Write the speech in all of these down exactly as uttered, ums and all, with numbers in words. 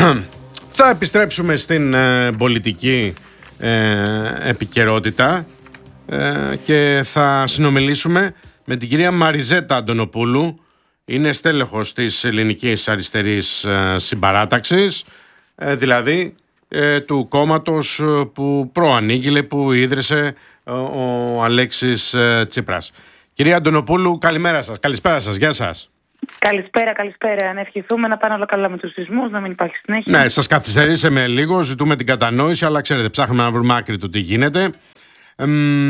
Θα επιστρέψουμε στην ε, πολιτική ε, επικαιρότητα ε, και θα συνομιλήσουμε με την κυρία Μαριζέτα Αντωνοπούλου. Είναι στέλεχος της Ελληνικής Αριστερής ε, Συμπαράταξης, ε, δηλαδή ε, του κόμματος που προανήγγειλε, που ίδρυσε ο, ο Αλέξης ε, Τσίπρας. Κυρία Αντωνοπούλου, καλημέρα σας, καλησπέρα σας, γεια σας. Καλησπέρα, καλησπέρα. Να ευχηθούμε να πάνε όλα καλά με τους σεισμούς, να μην υπάρχει συνέχεια. Ναι, σας καθυστερήσαμε λίγο, ζητούμε την κατανόηση, αλλά ξέρετε, ψάχνουμε να βρούμε άκρη του τι γίνεται. Ε,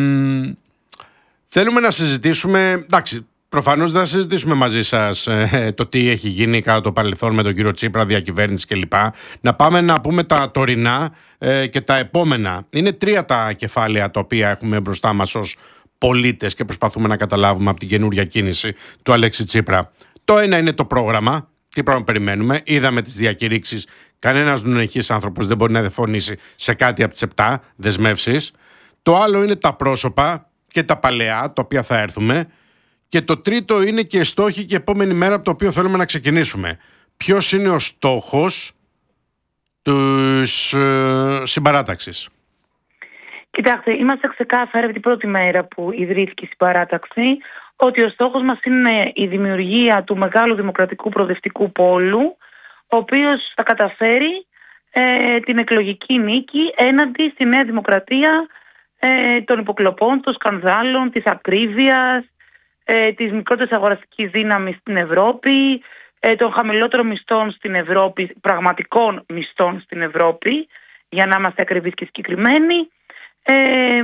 θέλουμε να συζητήσουμε, εντάξει, προφανώς δεν θα συζητήσουμε μαζί σας ε, το τι έχει γίνει κατά το παρελθόν με τον κύριο Τσίπρα, διακυβέρνηση κλπ. Να πάμε να πούμε τα τωρινά ε, και τα επόμενα. Είναι τρία τα κεφάλαια τα οποία έχουμε μπροστά μας ως πολίτες και προσπαθούμε να καταλάβουμε από την καινούργια κίνηση του Αλέξη Τσίπρα. Το ένα είναι το πρόγραμμα. Τι πράγμα περιμένουμε. Είδαμε τις διακηρύξεις. Κανένας νοηχής άνθρωπος δεν μπορεί να διαφωνήσει σε κάτι από τις επτά δεσμεύσεις. Το άλλο είναι τα πρόσωπα και τα παλαιά, τα οποία θα έρθουμε. Και το τρίτο είναι και οι στόχοι και η επόμενη μέρα από το οποίο θέλουμε να ξεκινήσουμε. Ποιος είναι ο στόχος της ε, συμπαράταξης? Κοιτάξτε, είμαστε ξεκάθαροι από την πρώτη μέρα που ιδρύθηκε η συμπαράταξη ότι ο στόχος μας είναι η δημιουργία του μεγάλου δημοκρατικού προοδευτικού πόλου, ο οποίος θα καταφέρει ε, την εκλογική νίκη έναντι στη Νέα Δημοκρατία ε, των υποκλοπών, των σκανδάλων, της ακρίβειας, ε, της μικρότερης αγοραστικής δύναμης στην Ευρώπη, ε, των χαμηλότερων μισθών στην Ευρώπη, πραγματικών μισθών στην Ευρώπη, για να είμαστε ακριβείς και συγκεκριμένοι. Ε,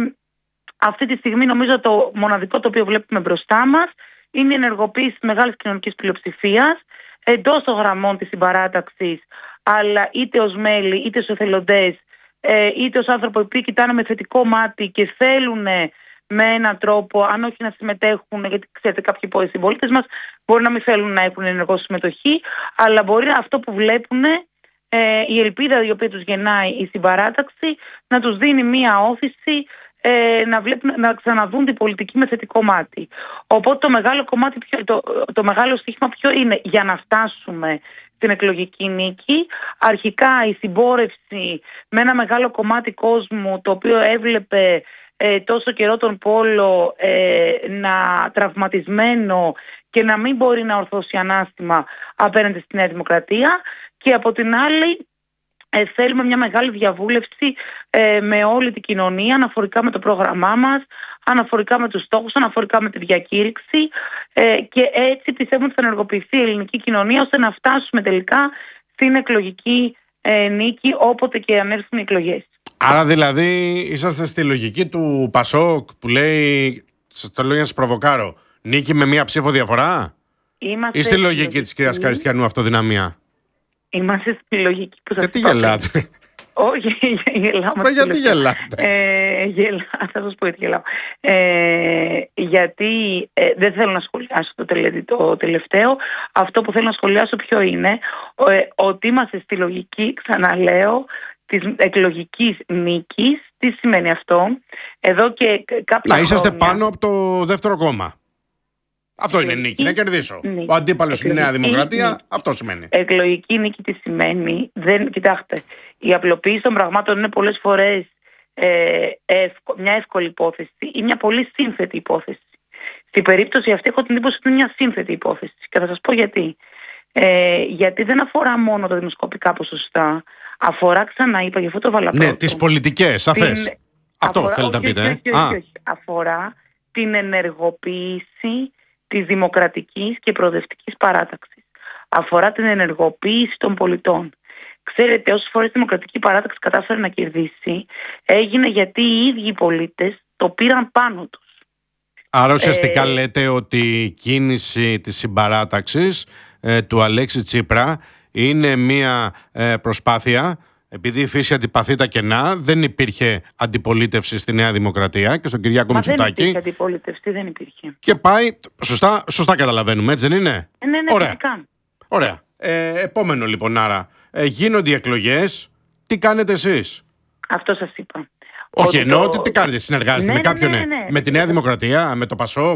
αυτή τη στιγμή νομίζω το μοναδικό το οποίο βλέπουμε μπροστά μας είναι η ενεργοποίηση της μεγάλης κοινωνικής πλειοψηφίας εντός των γραμμών της συμπαράταξης, αλλά είτε ως μέλη είτε ως εθελοντές ε, είτε ως άνθρωποι που κοιτάνε με θετικό μάτι και θέλουν με έναν τρόπο, αν όχι να συμμετέχουν, γιατί ξέρετε κάποιοι συμπολίτες μας μπορεί να μην θέλουν να έχουν ενεργό συμμετοχή, αλλά μπορεί αυτό που βλέπουν, ε, η ελπίδα η οποία τους γεννάει η συμπαράταξη, να τους δίνει μία όθηση ε, να, βλέπουν, να ξαναδούν την πολιτική με θετικό μάτι. Οπότε το μεγάλο κομμάτι, ποιο, το, το μεγάλο στοίχημα ποιο είναι? Για να φτάσουμε στην εκλογική νίκη, αρχικά η συμπόρευση με ένα μεγάλο κομμάτι κόσμου το οποίο έβλεπε ε, τόσο καιρό τον πόλο ε, να τραυματισμένο και να μην μπορεί να ορθώσει ανάστημα απέναντι στη Νέα Δημοκρατία, και από την άλλη ε, θέλουμε μια μεγάλη διαβούλευση ε, με όλη την κοινωνία αναφορικά με το πρόγραμμά μας, αναφορικά με τους στόχους, αναφορικά με τη διακήρυξη ε, και έτσι πιστεύουμε ότι θα ενεργοποιηθεί η ελληνική κοινωνία ώστε να φτάσουμε τελικά στην εκλογική ε, νίκη όποτε και αν έρθουν οι εκλογές. Άρα δηλαδή είσαστε στη λογική του Πασόκ που λέει, σας το λέω για να σας προβοκάρω, νίκη με μία ψήφο διαφορά? Είμαστε ή στη λογική, λογική της κυρίας Καριστιανού αυτοδυναμία? Είμαστε στη λογική που σας Γιατί γελάτε? Όχι, γελάω. Μα γιατί γελάτε? Ε, γελά, θα σας πω γιατί γελάω. Ε, γιατί ε, δεν θέλω να σχολιάσω το, τελε, το τελευταίο. Αυτό που θέλω να σχολιάσω ποιο είναι? Ε, ότι είμαστε στη λογική, ξαναλέω, της εκλογικής νίκης. Τι σημαίνει αυτό? Εδώ και κάποια Να είσαστε χρόνια, πάνω από το δεύτερο κόμμα. Αυτό είναι νίκη, να κερδίσω. Νίκη. Ο αντίπαλος στη Νέα Δημοκρατία, νίκη. Αυτό σημαίνει. Εκλογική νίκη τι σημαίνει? Δεν, κοιτάξτε, η απλοποίηση των πραγμάτων είναι πολλές φορές ε, εύκο, μια εύκολη υπόθεση ή μια πολύ σύνθετη υπόθεση. Στην περίπτωση αυτή έχω την εντύπωση ότι είναι μια σύνθετη υπόθεση και θα σας πω γιατί. Ε, γιατί δεν αφορά μόνο τα δημοσκοπικά ποσοστά, αφορά, ξαναείπα, γι' αυτό το βάλα πρώτο. Ναι, τις πολιτικές, σαφές. Την... Αυτό αφορά, θέλετε όχι, να πείτε. Όχι, όχι, όχι, όχι. Αφορά την ενεργοποίηση της δημοκρατικής και προοδευτικής παράταξης. Αφορά την ενεργοποίηση των πολιτών. Ξέρετε, όσες φορές η δημοκρατική παράταξη κατάφερε να κερδίσει, έγινε γιατί οι ίδιοι οι πολίτες το πήραν πάνω τους. Άρα ουσιαστικά ε... λέτε ότι η κίνηση της συμπαράταξης ε, του Αλέξη Τσίπρα είναι μια ε, προσπάθεια, επειδή η φύση αντιπαθεί τα κενά, δεν υπήρχε αντιπολίτευση στη Νέα Δημοκρατία και στον Κυριάκο Μητσοτάκη. Δεν υπήρχε αντιπολίτευση, δεν υπήρχε. Και πάει, σωστά, σωστά καταλαβαίνουμε, έτσι δεν είναι? Ε, ναι, ναι, Ωραία. φυσικά. Ωραία. Ε, επόμενο λοιπόν, άρα, ε, γίνονται οι εκλογές, τι κάνετε εσείς? Αυτό σας είπα. Όχι, ότι εννοώ το... τι, τι κάνετε, συνεργάζεστε ναι, με κάποιον, ναι, ναι, ναι. με τη Νέα Δημοκρατία, με το Πασόκ,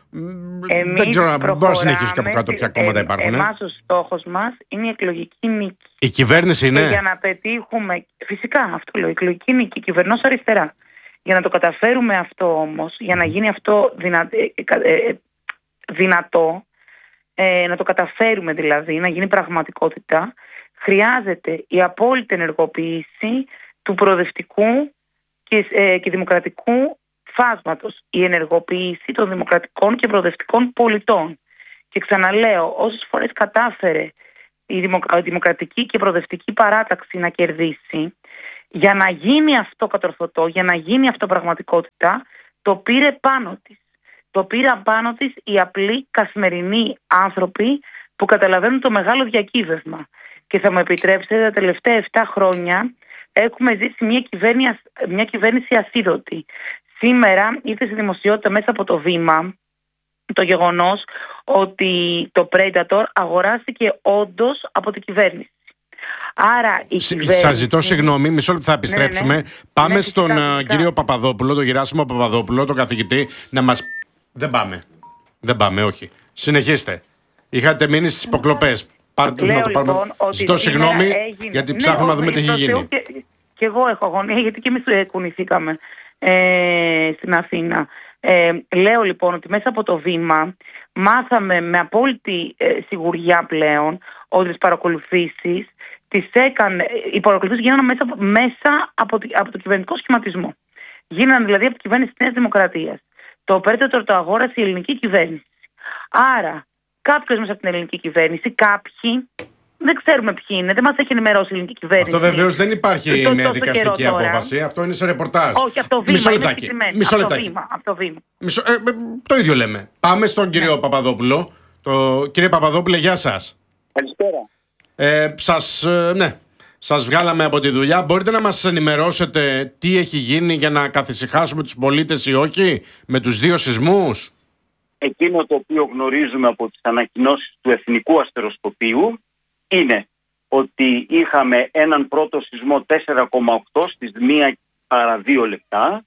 Εμείς δεν ξέρω, μπορώ να συνεχίσω και από κάτω ποια κόμματα ε, υπάρχουν. Εμάς ο στόχος μας είναι η εκλογική νίκη. Η κυβέρνηση είναι. Και για να πετύχουμε, φυσικά αυτό λέω, η εκλογική νίκη, κυβερνός αριστερά. Για να το καταφέρουμε αυτό όμως, για να γίνει αυτό δυνα... ε, δυνατό, ε, να το καταφέρουμε δηλαδή, να γίνει πραγματικότητα, χρειάζεται η απόλυτη ενεργοποίηση του προοδευτικού και, ε, και δημοκρατικού φάσματος, η ενεργοποίηση των δημοκρατικών και προοδευτικών πολιτών. Και ξαναλέω, όσες φορές κατάφερε η δημοκρατική και προοδευτική παράταξη να κερδίσει, για να γίνει αυτό κατορθωτό, για να γίνει αυτό πραγματικότητα, το πήρε πάνω της. Το πήραν πάνω της οι απλοί καθημερινοί άνθρωποι που καταλαβαίνουν το μεγάλο διακύβευμα. Και θα μου επιτρέψετε, τα τελευταία επτά χρόνια έχουμε ζήσει μια κυβέρνηση, μια κυβέρνηση ασίδωτη. Σήμερα ήρθε στη δημοσιότητα μέσα από το Βήμα το γεγονός ότι το Predator αγοράστηκε όντως από την κυβέρνηση. Άρα η κυβέρνηση... Σας ζητώ συγγνώμη, μισό λεπτό θα επιστρέψουμε. Ναι, ναι. Πάμε ναι, στον φυσικά, κύριο Παπαδόπουλο, τον Γεράσιμο Παπαδόπουλο, τον καθηγητή, να μας... Δεν πάμε. Δεν πάμε, όχι. Συνεχίστε. Είχατε μείνει στις υποκλοπές. Πάρτε Λέω, να το πάρουμε. Λοιπόν, ζητώ συγγνώμη, έγινε... γιατί ναι, ψάχνουμε ναι, να δούμε τι έχει γίνει. Και, και εγώ έχω αγωνία, γιατί και εμείς κουνηθήκαμε ε, στην Αθήνα. Ε, λέω λοιπόν ότι μέσα από το Βήμα μάθαμε με απόλυτη ε, σιγουριά πλέον ότι τις παρακολουθήσεις τις έκανε, οι παρακολουθήσεις γίνανε μέσα, από, μέσα από, τη, από το κυβερνητικό σχηματισμό. Γίνανε δηλαδή από την κυβέρνηση της Νέας Δημοκρατίας. Το Predator το αγόρασε η ελληνική κυβέρνηση. Άρα κάποιος μέσα από την ελληνική κυβέρνηση, κάποιοι, δεν ξέρουμε ποιοι είναι, δεν μας έχει ενημερώσει η ελληνική κυβέρνηση. Αυτό βεβαίως δεν υπάρχει το, μια δικαστική απόφαση, αυτό είναι σε ρεπορτάζ. Όχι, αυτό βήμα. Μισό λεπτάκι. Μισό λεπτάκι. Αυτό βήμα, αυτό βήμα. Μισό, ε, το ίδιο λέμε. Πάμε στον κύριο ναι. Παπαδόπουλο. Το, κύριε Παπαδόπουλε, γεια σας. Καλησπέρα. Ε, σας, ε, ναι, σας βγάλαμε από τη δουλειά. Μπορείτε να μας ενημερώσετε τι έχει γίνει για να καθησυχάσουμε τους πολίτες ή όχι με τους δύο σεισμούς? Εκείνο το οποίο γνωρίζουμε από τις ανακοινώσεις του Εθνικού Αστεροσκοπείου είναι ότι είχαμε έναν πρώτο σεισμό τέσσερα κόμμα οκτώ στις μία παρά δύο λεπτά.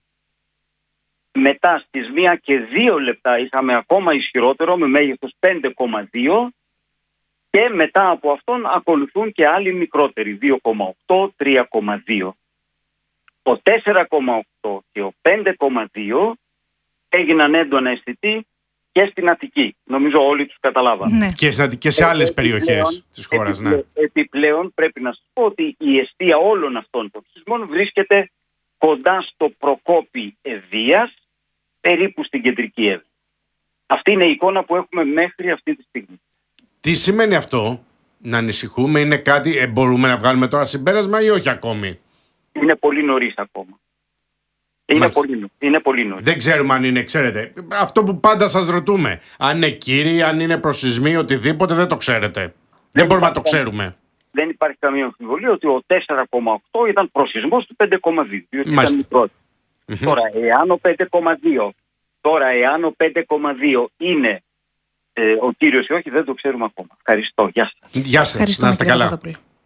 Μετά στις μία και δύο λεπτά είχαμε ακόμα ισχυρότερο με μέγεθος πέντε κόμμα δύο και μετά από αυτόν ακολουθούν και άλλοι μικρότεροι δύο κόμμα οκτώ, τρία κόμμα δύο. Ο τέσσερα κόμμα οκτώ και ο πέντε κόμμα δύο έγιναν έντονα αισθητοί και στην Αττική. Νομίζω όλοι τους καταλάβαμε. Ναι. Και, σε, και σε άλλες επιπλέον, περιοχές της χώρας. Επιπλέον, ναι. επιπλέον πρέπει να σας πω ότι η αιστεία όλων αυτών των σεισμών βρίσκεται κοντά στο Προκόπη Ευβοίας, περίπου στην κεντρική Εύβοια. Αυτή είναι η εικόνα που έχουμε μέχρι αυτή τη στιγμή. Τι σημαίνει αυτό? Να ανησυχούμε? Είναι κάτι, ε, μπορούμε να βγάλουμε τώρα συμπέρασμα ή όχι ακόμη? Είναι πολύ νωρίς ακόμα. Είναι πολύ, είναι πολύ νωρίς. Δεν ξέρουμε αν είναι, ξέρετε. Αυτό που πάντα σας ρωτούμε. Αν είναι κύριοι, αν είναι προσεισμοί, οτιδήποτε, δεν το ξέρετε. Δεν, δεν μπορούμε να το ξέρουμε. Δεν υπάρχει καμία αμφιβολία ότι ο τέσσερα κόμμα οκτώ ήταν προσεισμός του πέντε κόμμα δύο. Ήταν mm-hmm. Τώρα, εάν ο πέντε κόμμα δύο, τώρα, εάν ο πέντε κόμμα δύο είναι ε, ο κύριος ή όχι, δεν το ξέρουμε ακόμα. Ευχαριστώ. Γεια σας. Γεια σας. Να είστε καλά.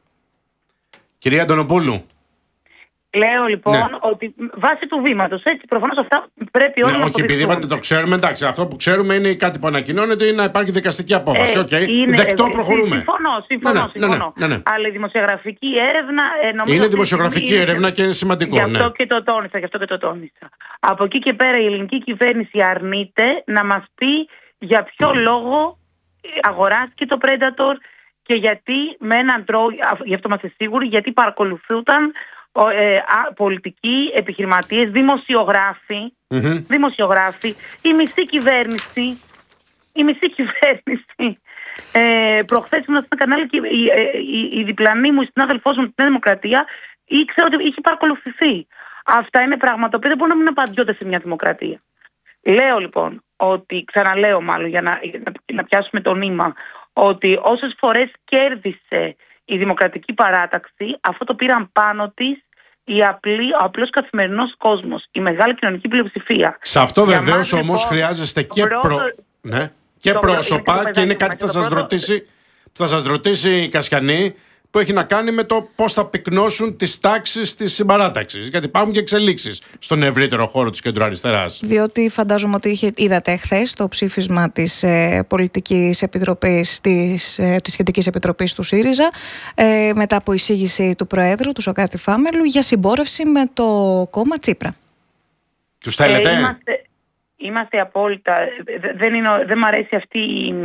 Κυρία Αντωνοπούλου. Λέω λοιπόν ναι. ότι βάσει του βήματος, έτσι, προφανώς αυτά πρέπει όλοι ναι, να όχι, επειδή είπατε το ξέρουμε, εντάξει, αυτό που ξέρουμε είναι κάτι που ανακοινώνεται ή να υπάρχει δικαστική απόφαση. Οκ, ε, okay. δεκτό, ε, προχωρούμε. Συμφωνώ, συμφωνώ. Ναι, συμφωνώ. Ναι, ναι, ναι. Αλλά η δημοσιογραφική έρευνα. Ε, νομίζω είναι δημοσιογραφική είναι, έρευνα και είναι σημαντικό. Γι' αυτό ναι. και το τόνισα, γι' αυτό και το τόνισα. Από εκεί και πέρα η ελληνική κυβέρνηση αρνείται να μας πει για ποιο mm. λόγο αγοράστηκε το Predator και γιατί με έναν τρόπο, γι' αυτό είμαστε σίγουροι, γιατί παρακολουθούνταν Ε, α, πολιτικοί, επιχειρηματίες, δημοσιογράφοι, mm-hmm. δημοσιογράφοι, η μισή κυβέρνηση, η μισή κυβέρνηση. Ε, προχθές ήμουν σε ένα κανάλι και η, η, η διπλανή μου, η συνάδελφός μου στην Δημοκρατία, ήξερα ότι είχε παρακολουθηθεί. Αυτά είναι πράγματα που δεν μπορούν να μην απαντιόνται σε μια δημοκρατία. Λέω λοιπόν ότι, ξαναλέω μάλλον για να, να, να πιάσουμε το νήμα, ότι όσες φορές κέρδισε η δημοκρατική παράταξη, αυτό το πήραν πάνω της η απλή, ο απλός καθημερινός κόσμος, η μεγάλη κοινωνική πλειοψηφία. Σε αυτό βεβαίως όμως λοιπόν, χρειάζεστε και, προ... Προ... Ναι. και πρόσωπα και είναι κάτι που θα σας, ρωτήσει, θα σας ρωτήσει η Κασιανή. που έχει να κάνει με το πώς θα πυκνώσουν τις τάξεις της συμπαράταξης. Γιατί υπάρχουν και εξελίξεις στον ευρύτερο χώρο της κεντροαριστεράς. Διότι φαντάζομαι ότι είχε, είδατε χθες το ψήφισμα της ε, πολιτικής επιτροπής, της, ε, της σχετικής επιτροπής του ΣΥΡΙΖΑ, ε, μετά από εισήγηση του Προέδρου, του Σωκράτη Φάμελου, για συμπόρευση με το κόμμα Τσίπρα. Τους θέλετε? Ε, είμαστε... Είμαστε απόλυτα. Δεν, είναι, δεν μ' αρέσει αυτή,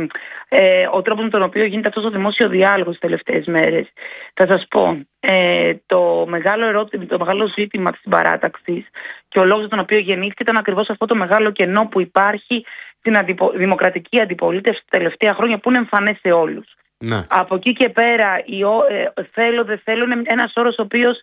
ε, ο τρόπος με τον οποίο γίνεται αυτός ο δημόσιο διάλογος τις τελευταίες μέρες. Θα σας πω, ε, το, μεγάλο ερώτημα, το μεγάλο ζήτημα της παράταξης και ο λόγος για τον οποίο γεννήθηκε ήταν ακριβώς αυτό το μεγάλο κενό που υπάρχει στην αντιπο, δημοκρατική αντιπολίτευση τα τελευταία χρόνια, που είναι εμφανές σε όλους. Ναι. Από εκεί και πέρα, η, ε, θέλω, δεν θέλω, είναι ένας όρος ο οποίος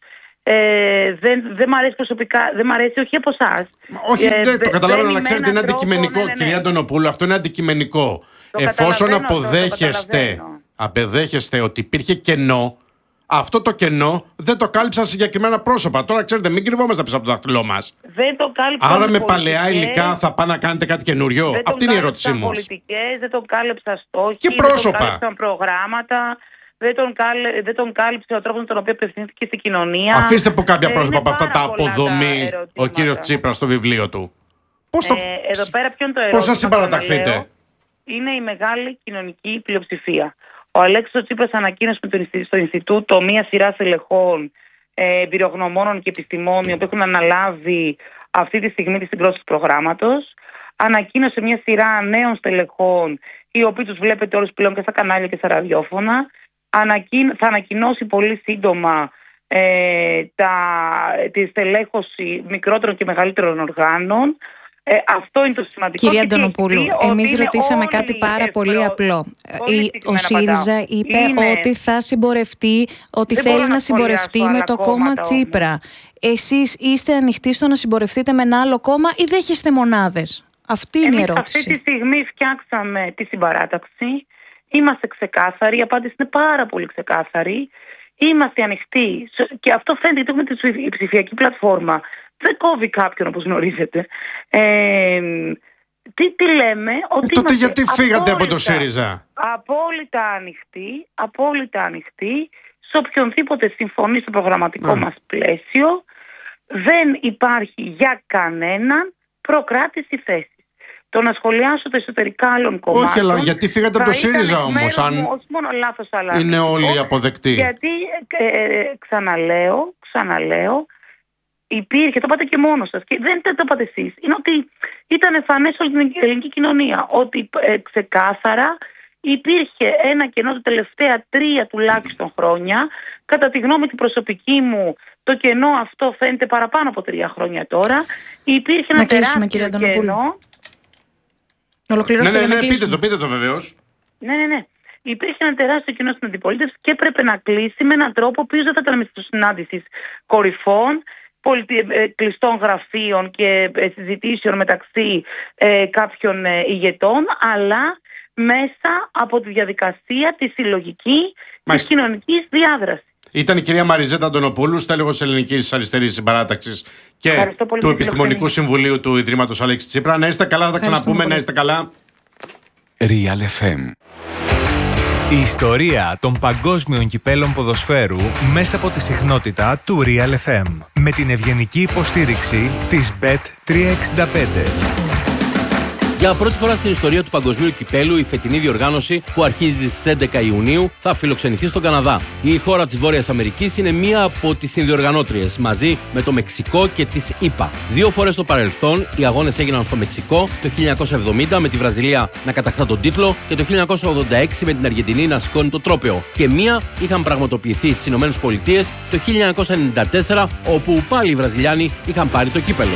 Ε, δεν, δεν μ' αρέσει προσωπικά, δεν μ' αρέσει, όχι από εσάς. Όχι, ε, δεν το καταλαβαίνω, αλλά με ξέρετε, είναι έναν αντικειμενικό, τρόπο, ναι, ναι, ναι. κυρία Αντωνοπούλου, αυτό είναι αντικειμενικό. Το Εφόσον καταλαβαίνω, αποδέχεστε, το αποδέχεστε ότι υπήρχε κενό, αυτό το κενό δεν το κάλυψαν συγκεκριμένα πρόσωπα. Τώρα, ξέρετε, μην κρυβόμαστε πίσω από το δάχτυλό μας. Δεν το κάλυψαν. Άρα, με παλαιά υλικά θα πάνε να κάνετε κάτι καινούριο? Δεν Αυτή είναι η ερώτησή μου. Πολιτικές, δεν το κάλυψαν στόχοι, και πρόσωπα. Δεν το κάλυψαν προγράμματα. Δεν τον, κάλυ, δεν τον κάλυψε ο τρόπος με τον οποίο απευθύνθηκε στην κοινωνία. Αφήστε που κάποια ε, πρόσωπα από αυτά τα αποδομεί τα ο κύριος Τσίπρας στο βιβλίο του. Πώς το... ε, εδώ πέρα ποιο είναι το ερώτημα? Πώς θα συμπαραταχθείτε? Είναι η μεγάλη κοινωνική πλειοψηφία. Ο Αλέξης Τσίπρας ανακοίνωσε στο Ινστιτούτο μία σειρά στελεχών, ε, εμπειρογνωμόνων και επιστημόνιων που έχουν αναλάβει αυτή τη στιγμή τη συγκρότηση του προγράμματος. Ανακοίνωσε μια σειρά νέων στελεχών, οι οποίοι τους βλέπετε όλους πλέον και στα κανάλια και στα ραδιόφωνα. Θα ανακοινώσει πολύ σύντομα ε, τα, τη στελέχωση μικρότερων και μεγαλύτερων οργάνων. Ε, αυτό είναι το σημαντικό. Κυρία Αντωνοπούλου, εμείς ρωτήσαμε κάτι πάρα ευρώ... πολύ απλό. Πολύ ο ΣΥΡΙΖΑ είπε είναι... ότι θα συμπορευτεί, ότι δεν θέλει να, να συμπορευτεί με το κόμμα Τσίπρα. Όμως. Εσείς είστε ανοιχτοί στο να συμπορευτείτε με ένα άλλο κόμμα ή δέχεστε μονάδες? Αυτή είναι εμείς η ερώτηση. Αυτή τη στιγμή φτιάξαμε τη συμπαράταξη. Είμαστε ξεκάθαροι, η απάντηση είναι πάρα πολύ ξεκάθαρη. Είμαστε ανοιχτοί και αυτό φαίνεται με τη ψηφιακή πλατφόρμα. Δεν κόβει κάποιον, όπως γνωρίζετε. Ε, τι, τι λέμε, ότι ε, τότε γιατί φύγατε απόλυτα, από το ΣΥΡΙΖΑ? Απόλυτα ανοιχτοί, απόλυτα ανοιχτοί σε οποιονδήποτε συμφωνεί στο προγραμματικό mm. μας πλαίσιο. Δεν υπάρχει για κανέναν προκράτηση θέση. Το να σχολιάσω τα εσωτερικά άλλων κομμάτων. Όχι, αλλά γιατί φύγατε από το ΣΥΡΙΖΑ όμως, αν όχι μόνο λάθος, αλλά είναι όλοι αποδεκτοί? Γιατί ε, ξαναλέω, ξαναλέω, υπήρχε, το είπατε και μόνος σας, και δεν το είπατε εσείς, είναι ότι ήταν εμφανές όλη την ελληνική κοινωνία, ότι ε, ξεκάθαρα υπήρχε ένα κενό τα τελευταία τρία τουλάχιστον χρόνια. Κατά τη γνώμη την προσωπική μου, το κενό αυτό φαίνεται παραπάνω από τρία χρόνια τώρα. Υπήρχε ένα τεράστιο κενό. Ναι, ναι, ναι, πείτε το, πείτε το βεβαίως. Ναι, ναι, ναι. Υπήρχε ένα τεράστιο κοινό στην αντιπολίτευση και έπρεπε να κλείσει με έναν τρόπο ο οποίος δεν θα ήταν μέσα στο συνάντηση κορυφών, πολιτι... κλειστών γραφείων και συζητήσεων μεταξύ ε, κάποιων ε, ηγετών, αλλά μέσα από τη διαδικασία, τη συλλογική, της κοινωνικής διάδρασης. Ήταν η κυρία Μαριζέτα Αντωνοπούλου, στέλεχος της Ελληνικής Αριστερής Συμπαράταξης και του Επιστημονικού Συμβουλίου του Ιδρύματος Αλέξη Τσίπρα. Να είστε καλά, θα τα ξαναπούμε, να είστε καλά. Real εφ εμ. Η ιστορία των παγκόσμιων κυπέλων ποδοσφαίρου μέσα από τη συχνότητα του Real εφ εμ. Με την ευγενική υποστήριξη της μπετ τριακόσια εξήντα πέντε. Για πρώτη φορά στην ιστορία του Παγκοσμίου Κυπέλου, η φετινή διοργάνωση που αρχίζει στις έντεκα Ιουνίου θα φιλοξενηθεί στον Καναδά. Η χώρα της Βόρειας Αμερικής είναι μία από τις συνδιοργανώτριες, μαζί με το Μεξικό και τις ΗΠΑ. Δύο φορές στο παρελθόν, οι αγώνες έγιναν στο Μεξικό, το χίλια εννιακόσια εβδομήντα με τη Βραζιλία να κατακτά τον τίτλο και το χίλια εννιακόσια ογδόντα έξι με την Αργεντινή να σηκώνει το τρόπαιο. Και μία είχαν πραγματοποιηθεί στις ΗΠΑ το χίλια εννιακόσια ενενήντα τέσσερα, όπου πάλι οι Βραζιλιάνοι είχαν πάρει το κύπελο.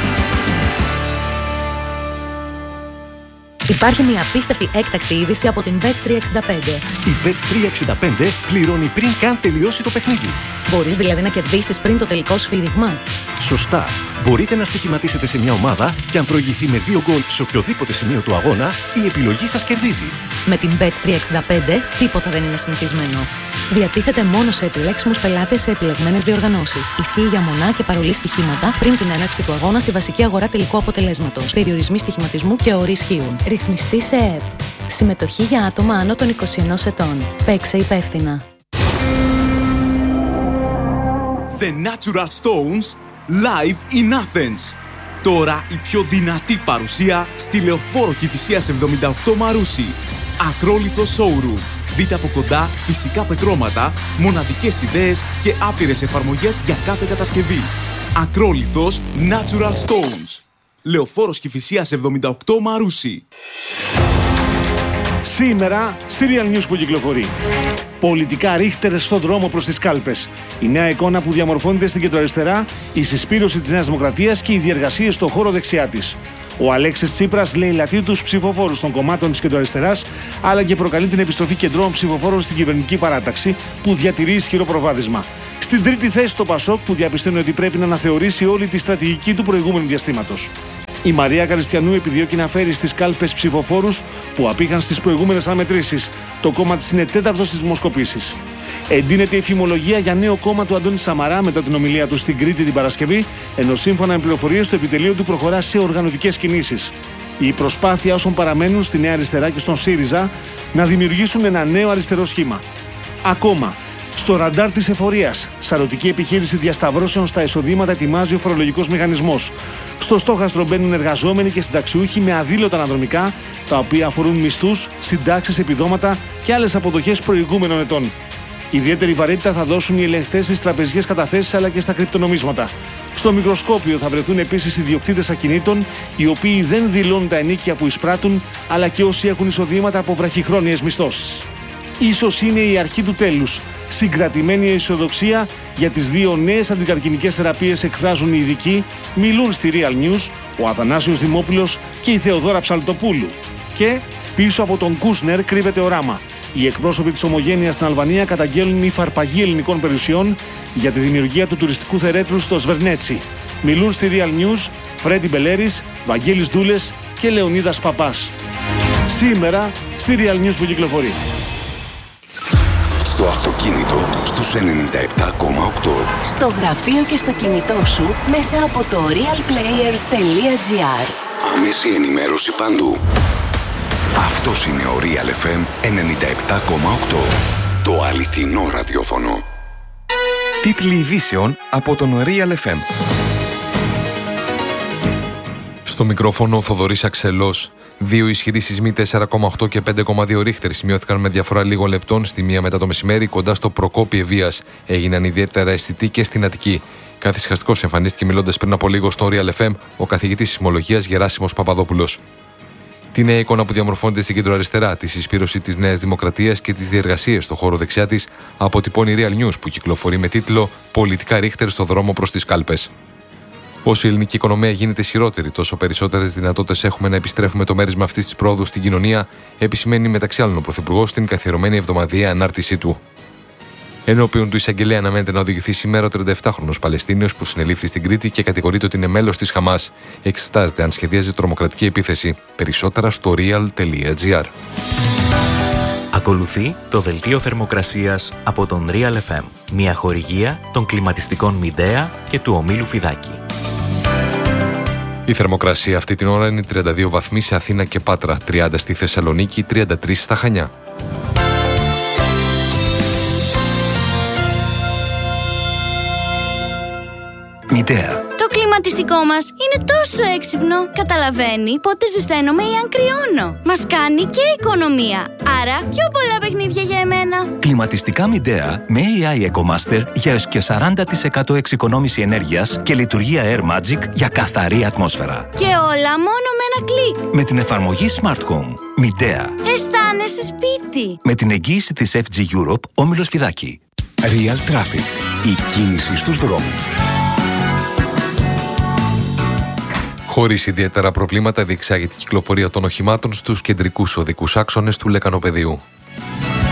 Υπάρχει μια απίστευτη έκτακτη είδηση από την μπετ τριακόσια εξήντα πέντε. Η μπετ τριακόσια εξήντα πέντε πληρώνει πριν καν τελειώσει το παιχνίδι. Μπορείς δηλαδή να κερδίσεις πριν το τελικό σφύριγμα. Σωστά. Μπορείτε να στοιχηματίσετε σε μια ομάδα και αν προηγηθεί με δύο γκολ σε οποιοδήποτε σημείο του αγώνα, η επιλογή σας κερδίζει. Με την μπετ τριακόσια εξήντα πέντε τίποτα δεν είναι συνηθισμένο. Διατίθεται μόνο σε επιλέξιμους πελάτες σε επιλεγμένες διοργανώσεις. Ισχύει για μονά και παρολί στοιχήματα πριν την έναρξη του αγώνα στη βασική αγορά τελικού αποτελέσματος. Περιορισμοί στοιχηματισμού και όροι ισχύουν. Ρυθμιστή σε ΕΕΠ. Συμμετοχή για άτομα άνω των είκοσι ενός ετών. Παίξε υπεύθυνα. The Natural Stones live in Athens. Τώρα η πιο δυνατή παρουσία στη Λεωφόρο Κηφισίας εβδομήντα οκτώ Μαρούσι. Ακρόλιθο showroom. Δείτε από κοντά φυσικά πετρώματα, μοναδικές ιδέες και άπειρες εφαρμογές για κάθε κατασκευή. Ακρόλιθος Natural Stones. Λεωφόρος Κηφισίας εβδομήντα οκτώ Μαρούσι. Σήμερα, Serial News που κυκλοφορεί. Πολιτικά ρίχτερ στον δρόμο προς τις κάλπες. Η νέα εικόνα που διαμορφώνεται στην κεντροαριστερά, η συσπήρωση της Νέας Δημοκρατίας και οι διεργασίες στο χώρο δεξιά της. Ο Αλέξης Τσίπρας λέει λατρεί τους ψηφοφόρους των κομμάτων της κεντροαριστεράς, αλλά και προκαλεί την επιστροφή κεντρώων ψηφοφόρων στην κυβερνητική παράταξη, που διατηρεί ισχυρό προβάδισμα. Στην τρίτη θέση το Πασόκ, που διαπιστώνει ότι πρέπει να αναθεωρήσει όλη τη στρατηγική του προηγούμενου διαστήματος. Η Μαρία Καριστιανού επιδιώκει να φέρει στις κάλπες ψηφοφόρους που απήχαν στις προηγούμενες αναμετρήσεις. Το κόμμα της είναι τέταρτο στις δημοσκοπήσεις. Εντείνεται η φημολογία για νέο κόμμα του Αντώνη Σαμαρά μετά την ομιλία του στην Κρήτη την Παρασκευή, ενώ σύμφωνα με πληροφορίες το επιτελείο του προχωρά σε οργανωτικές κινήσεις. Η προσπάθεια όσων παραμένουν στη Νέα Αριστερά και στον ΣΥΡΙΖΑ να δημιουργήσουν ένα νέο αριστερό σχήμα. Ακόμα, στο ραντάρ της εφορίας, σαρωτική επιχείρηση διασταυρώσεων στα εισοδήματα ετοιμάζει ο φορολογικός μηχανισμός. Στο στόχαστρο μπαίνουν εργαζόμενοι και συνταξιούχοι με αδήλωτα αναδρομικά, τα οποία αφορούν μισθούς, συντάξεις, επιδόματα και άλλες αποδοχές προηγούμενων ετών. Ιδιαίτερη βαρύτητα θα δώσουν οι ελεγκτές στις τραπεζικές καταθέσεις αλλά και στα κρυπτονομίσματα. Στο μικροσκόπιο θα βρεθούν επίσης ιδιοκτήτες ακινήτων, οι οποίοι δεν δηλώνουν τα ενίκια που εισπράττουν, αλλά και όσοι έχουν εισοδήματα από βραχυχρόνιες μισθώσεις. Ίσως είναι η αρχή του τέλους. Συγκρατημένη αισιοδοξία για τις δύο νέες αντικαρκινικές θεραπείες εκφράζουν οι ειδικοί, μιλούν στη Real News ο Αθανάσιος Δημόπουλος και η Θεοδόρα Ψαλτοπούλου. Και πίσω από τον Κούσνερ κρύβεται οράμα. Οι εκπρόσωποι της Ομογένειας στην Αλβανία καταγγέλνουν η φαρπαγή ελληνικών περιουσιών για τη δημιουργία του τουριστικού θερέτρου στο Σβερνέτσι. Μιλούν στη Real News Φρέντι Μπελέρης, Βαγγέλης Δούλες και Λεωνίδας Παπάς. Σήμερα στη Real News που κυκλοφορεί. Στο αυτοκίνητο στους ενενήντα επτά κόμμα οκτώ. Στο γραφείο και στο κινητό σου μέσα από το realplayer τελεία gr. Άμεση ενημέρωση παντού. Αυτός είναι ο Real εφ εμ ενενήντα επτά κόμμα οκτώ. Το αληθινό ραδιόφωνο. Τίτλοι ειδήσεων από τον Real εφ εμ. Στο μικρόφωνο ο Θοδωρής Αξελός. Δύο ισχυροί σεισμοί τέσσερα κόμμα οκτώ και πέντε κόμμα δύο ρίχτερ σημειώθηκαν με διαφορά λίγων λεπτών στη μία μετά το μεσημέρι κοντά στο Προκόπι Ευβοίας. Έγιναν ιδιαίτερα αισθητοί και στην Αττική. Καθησυχαστικός εμφανίστηκε μιλώντας πριν από λίγο στο Real εφ εμ ο καθηγητής σεισμολογίας Γεράσιμος Παπαδόπουλος. Τη νέα εικόνα που διαμορφώνεται στην κεντροαριστερά, τη συσπήρωση της Νέας Δημοκρατίας και τις διεργασίες στο χώρο δεξιά της, αποτυπώνει η Real News που κυκλοφορεί με τίτλο «Πολιτικά ρίχτερ στο δρόμο προς τις κάλπες». Όσο η ελληνική οικονομία γίνεται ισχυρότερη, τόσο περισσότερες δυνατότητες έχουμε να επιστρέφουμε το μέρισμα αυτής της πρόοδου στην κοινωνία, επισημαίνει μεταξύ άλλων ο Πρωθυπουργός στην καθιερωμένη εβδομαδιαία ανάρτησή του. Ενώπιον του εισαγγελέα αναμένεται να οδηγηθεί σήμερα ο τρινταεπτάχρονος Παλαιστίνιος που συνελήφθη στην Κρήτη και κατηγορείται ότι είναι μέλος της Χαμάς. Εξετάζεται αν σχεδίαζε τρομοκρατική επίθεση. Περισσότερα στο real τελεία gr. Ακολουθεί το δελτίο θερμοκρασίας από τον Real εφ εμ, μια χορηγία των κλιματιστικών Μιντέα και του ομίλου Φιδάκη. Η θερμοκρασία αυτή την ώρα είναι τριάντα δύο βαθμοί σε Αθήνα και Πάτρα, τριάντα στη Θεσσαλονίκη, τριάντα τρία στα Χανιά. Μιντέα. Το κλιματιστικό μας είναι τόσο έξυπνο. Καταλαβαίνει πότε ζεσταίνομαι ή αν κρυώνω. Μας κάνει και οικονομία. Άρα πιο πολλά παιχνίδια για εμένα. Κλιματιστικά Μιντέα με έι άι EcoMaster για έως και σαράντα τοις εκατό εξοικονόμηση ενέργειας και λειτουργία Air Magic για καθαρή ατμόσφαιρα. Και όλα μόνο με ένα κλικ. Με την εφαρμογή Smart Home. Μιντέα. Αισθάνεσαι σπίτι. Με την εγγύηση της εφ τζι Europe, όμιλος Φιδάκη. Real Traffic. Η κίνηση στους δρόμους. Χωρίς ιδιαίτερα προβλήματα διεξάγεται η κυκλοφορία των οχημάτων στους κεντρικούς οδικούς άξονες του Λεκανοπεδίου.